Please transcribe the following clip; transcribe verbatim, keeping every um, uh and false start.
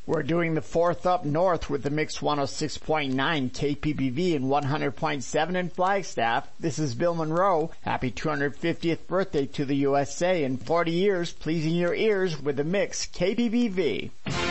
We're doing the fourth up north with the Mix one oh six point nine K P B V and one hundred point seven in Flagstaff. This is Bill Monroe. Happy two hundred fiftieth birthday to the U S A and forty years pleasing your ears with the Mix K P B V.